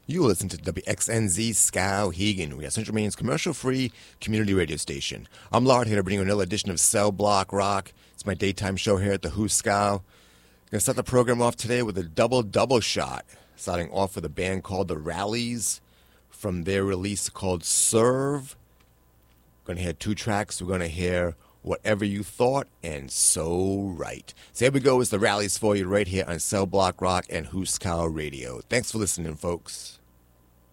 You listen to WXNZ Skowhegan. We are Central Maine's commercial-free community radio station. I'm Lard here to bring you another edition of Cell Block Rock. It's my daytime show here at the Who Skow. Going to start the program off today with a double shot. Starting off with a band called The Rallies from their release called Serve. We're going to hear two tracks. We're going to hear Whatever You Thought and So Right. So here we go. It's The Rallies for you right here on Cell Block Rock and Who Skow Radio. Thanks for listening, folks.